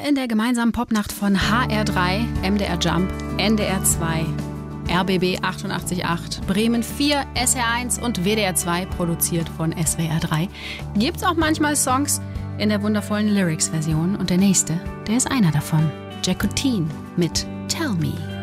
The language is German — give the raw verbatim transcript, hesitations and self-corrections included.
in der gemeinsamen Popnacht von H R drei, M D R Jump, N D R zwei, R B B achtundachtzig Komma acht, Bremen vier, S R eins und W D R zwei, produziert von S W R drei. Gibt's auch manchmal Songs in der wundervollen Lyrics-Version. Und der nächste, der ist einer davon. Jacqueline mit Tell Me.